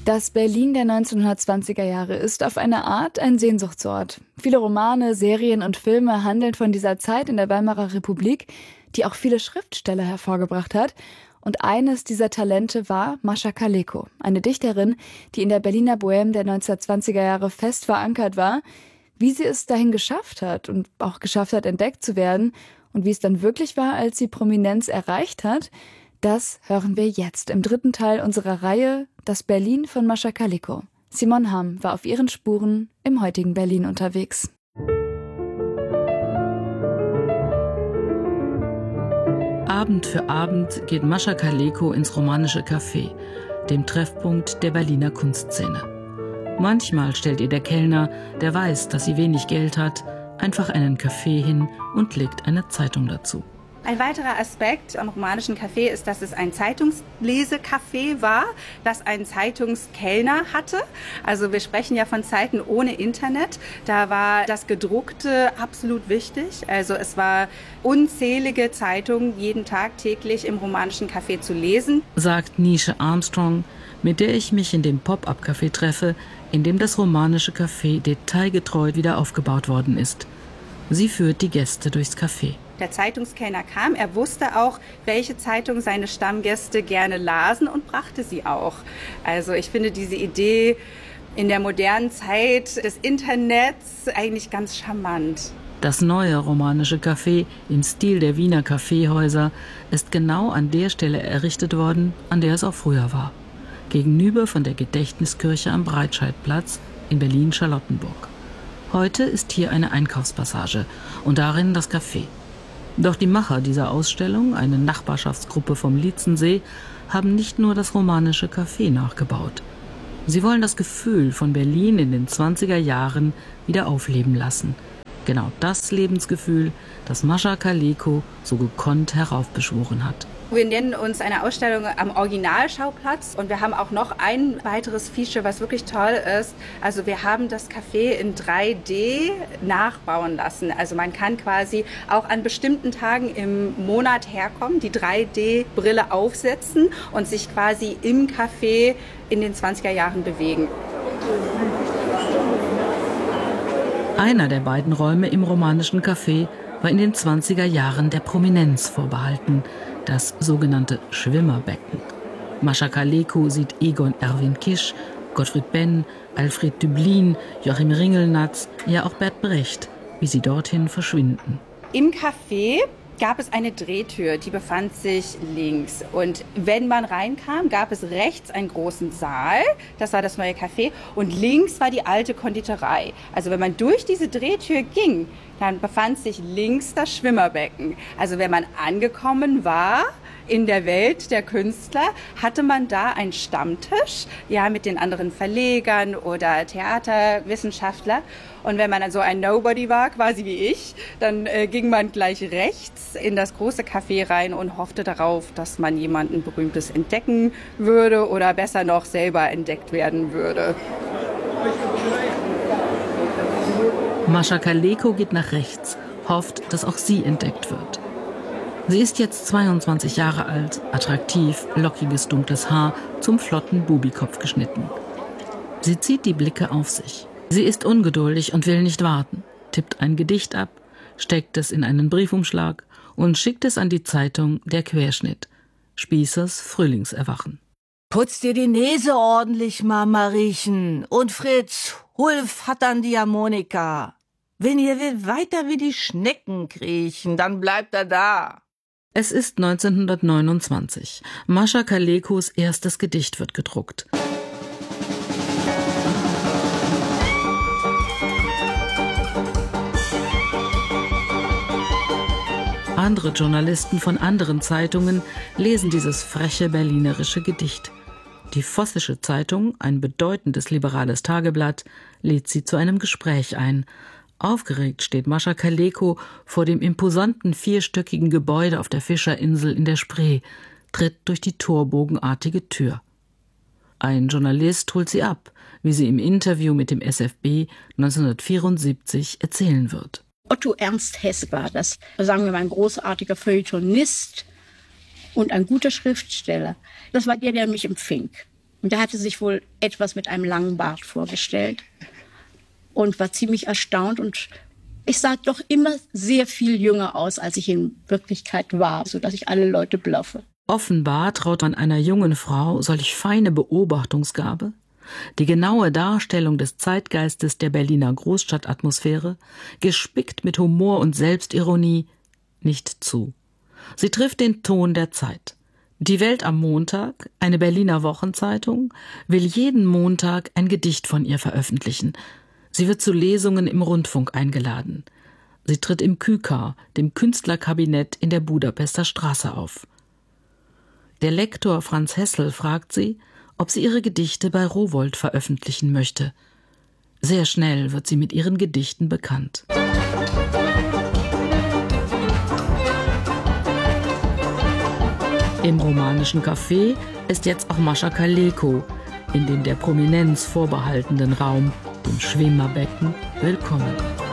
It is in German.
Das Berlin der 1920er Jahre ist auf eine Art ein Sehnsuchtsort. Viele Romane, Serien und Filme handeln von dieser Zeit in der Weimarer Republik, die auch viele Schriftsteller hervorgebracht hat. Und eines dieser Talente war Mascha Kaleko, eine Dichterin, die in der Berliner Bohème der 1920er Jahre fest verankert war. Wie sie es dahin geschafft hat und auch geschafft hat, entdeckt zu werden und wie es dann wirklich war, als sie Prominenz erreicht hat, das hören wir jetzt im dritten Teil unserer Reihe Das Berlin von Mascha Kaleko. Simon Hamm war auf ihren Spuren im heutigen Berlin unterwegs. Abend für Abend geht Mascha Kaleko ins Romanische Café, dem Treffpunkt der Berliner Kunstszene. Manchmal stellt ihr der Kellner, der weiß, dass sie wenig Geld hat, einfach einen Kaffee hin und legt eine Zeitung dazu. Ein weiterer Aspekt am Romanischen Café ist, dass es ein Zeitungslesekafé war, das einen Zeitungskellner hatte. Also wir sprechen ja von Zeiten ohne Internet. Da war das Gedruckte absolut wichtig. Also es war unzählige Zeitungen jeden Tag täglich im Romanischen Café zu lesen. Sagt Nische Armstrong, mit der ich mich in dem Pop-up-Café treffe, in dem das Romanische Café detailgetreu wieder aufgebaut worden ist. Sie führt die Gäste durchs Café. Der Zeitungskellner kam, er wusste auch, welche Zeitung seine Stammgäste gerne lasen und brachte sie auch. Also ich finde diese Idee in der modernen Zeit des Internets eigentlich ganz charmant. Das neue Romanische Café im Stil der Wiener Kaffeehäuser ist genau an der Stelle errichtet worden, an der es auch früher war. Gegenüber von der Gedächtniskirche am Breitscheidplatz in Berlin-Charlottenburg. Heute ist hier eine Einkaufspassage und darin das Café. Doch die Macher dieser Ausstellung, eine Nachbarschaftsgruppe vom Lietzensee, haben nicht nur das Romanische Café nachgebaut. Sie wollen das Gefühl von Berlin in den 20er Jahren wieder aufleben lassen. Genau das Lebensgefühl, das Mascha Kaleko so gekonnt heraufbeschworen hat. Wir nennen uns eine Ausstellung am Originalschauplatz und wir haben auch noch ein weiteres Feature, was wirklich toll ist. Also wir haben das Café in 3D nachbauen lassen. Also man kann quasi auch an bestimmten Tagen im Monat herkommen, die 3D-Brille aufsetzen und sich quasi im Café in den 20er Jahren bewegen. Einer der beiden Räume im Romanischen Café war in den 20er Jahren der Prominenz vorbehalten, das sogenannte Schwimmerbecken. Mascha Kaleko sieht Egon Erwin Kisch, Gottfried Benn, Alfred Düblin, Joachim Ringelnatz, ja auch Bert Brecht, wie sie dorthin verschwinden. Im Café gab es eine Drehtür, die befand sich links. Und wenn man reinkam, gab es rechts einen großen Saal, das war das neue Café, und links war die alte Konditorei. Also wenn man durch diese Drehtür ging, dann befand sich links das Schwimmerbecken. Also wenn man angekommen war in der Welt der Künstler, hatte man da einen Stammtisch, ja, mit den anderen Verlegern oder Theaterwissenschaftler. Und wenn man dann so ein Nobody war, quasi wie ich, dann ging man gleich rechts in das große Café rein und hoffte darauf, dass man jemanden Berühmtes entdecken würde oder besser noch selber entdeckt werden würde. Mascha Kaleko geht nach rechts, hofft, dass auch sie entdeckt wird. Sie ist jetzt 22 Jahre alt, attraktiv, lockiges dunkles Haar, zum flotten Bubikopf geschnitten. Sie zieht die Blicke auf sich. Sie ist ungeduldig und will nicht warten, tippt ein Gedicht ab, steckt es in einen Briefumschlag und schickt es an die Zeitung Der Querschnitt, Spießers Frühlingserwachen. Putz dir die Nase ordentlich, Mariechen. Und Fritz, hol Vattern die Harmonika. Wenn ihr will weiter wie die Schnecken kriechen, dann bleibt er da. Es ist 1929. Mascha Kalekos erstes Gedicht wird gedruckt. Andere Journalisten von anderen Zeitungen lesen dieses freche berlinerische Gedicht. Die Vossische Zeitung, ein bedeutendes liberales Tageblatt, lädt sie zu einem Gespräch ein. Aufgeregt steht Mascha Kaleko vor dem imposanten vierstöckigen Gebäude auf der Fischerinsel in der Spree, tritt durch die torbogenartige Tür. Ein Journalist holt sie ab, wie sie im Interview mit dem SFB 1974 erzählen wird. Otto Ernst Hess war das, sagen wir mal, ein großartiger Feuilletonist und ein guter Schriftsteller. Das war der mich empfing. Und der hatte sich wohl etwas mit einem langen Bart vorgestellt und war ziemlich erstaunt. Und ich sah doch immer sehr viel jünger aus, als ich in Wirklichkeit war, sodass ich alle Leute bluffe. Offenbar traut man einer jungen Frau solch feine Beobachtungsgabe, die genaue Darstellung des Zeitgeistes der Berliner Großstadtatmosphäre, gespickt mit Humor und Selbstironie, nicht zu. Sie trifft den Ton der Zeit. Die Welt am Montag, eine Berliner Wochenzeitung, will jeden Montag ein Gedicht von ihr veröffentlichen. Sie wird zu Lesungen im Rundfunk eingeladen. Sie tritt im Kükar, dem Künstlerkabinett in der Budapester Straße auf. Der Lektor Franz Hessel fragt sie, ob sie ihre Gedichte bei Rowohlt veröffentlichen möchte. Sehr schnell wird sie mit ihren Gedichten bekannt. Im romanischen Café ist jetzt auch Mascha Kaleko in dem der Prominenz vorbehaltenen Raum, dem Schwimmerbecken, willkommen.